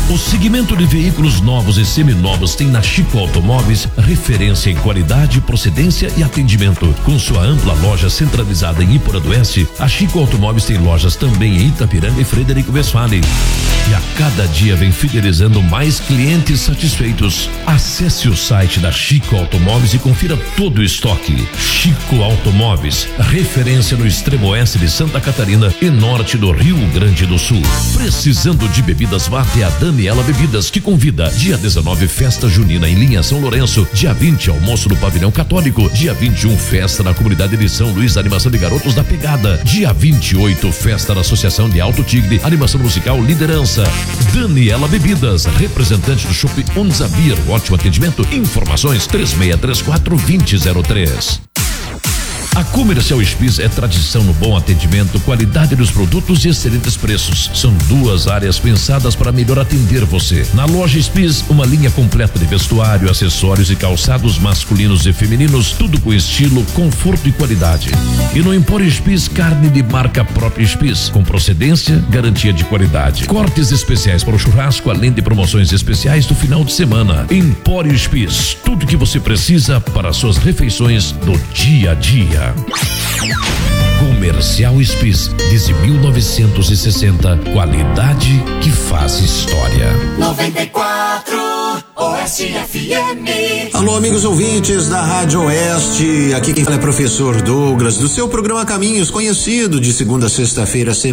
O segmento de veículos novos e seminovos tem na Chico Automóveis referência em qualidade, procedência e atendimento. Com sua ampla loja centralizada em Iporã do Oeste, a Chico Automóveis tem lojas também em Itapiranga e Frederico Westphalen. E a cada dia vem fidelizando mais clientes satisfeitos. Acesse o site da Chico Automóveis e confira todo o estoque. Chico Automóveis, referência no extremo oeste de Santa Catarina e norte do Rio Grande do Sul. Precisando de bebidas, vá até a Daniela Bebidas, que convida. Dia 19, festa junina em Linha São Lourenço. Dia 20, almoço no Pavilhão Católico. Dia 21, festa na comunidade de São Luís, animação de garotos da Pegada. Dia 28, festa da Associação de Alto Tigre, animação musical Liderança. Daniela Bebidas, representante do Shopping Onza Beer, ótimo atendimento. Informações 3634-2003. A Comercial Spis é tradição no bom atendimento, qualidade dos produtos e excelentes preços. São duas áreas pensadas para melhor atender você. Na loja Spis, uma linha completa de vestuário, acessórios e calçados masculinos e femininos, tudo com estilo, conforto e qualidade. E no Empório Spis, carne de marca própria Spis, com procedência, garantia de qualidade. Cortes especiais para o churrasco, além de promoções especiais do final de semana. Empório Spis, tudo que você precisa para suas refeições do dia a dia. Comercial Spis, desde 1960, qualidade que faz história. 94 Oeste FM. Alô, amigos ouvintes da Rádio Oeste, aqui quem fala é professor Douglas, do seu programa Caminhos, conhecido de segunda a sexta-feira, sempre